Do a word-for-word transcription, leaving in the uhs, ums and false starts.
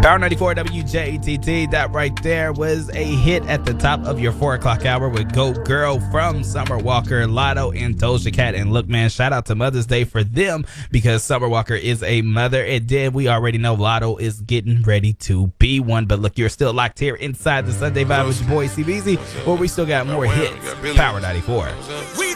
Power ninety-four W J T T. That right there was a hit at the top of your four o'clock hour with Go Girl from Summer Walker, Lotto, and Doja Cat. And look, man, shout out to Mother's Day for them because Summer Walker is a mother. And then we already know Lotto is getting ready to be one. But look, you're still locked here inside the Sunday Vibe with your boy C B Z, where we still got more hits. Power ninety-four.